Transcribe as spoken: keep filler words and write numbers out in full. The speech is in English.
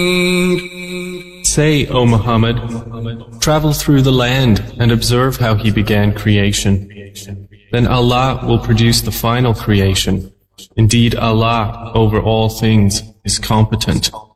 Say, O Muhammad, travel through the land and observe how He began creation. Then Allah will produce the final creation. Indeed, Allah, over all things, is competent.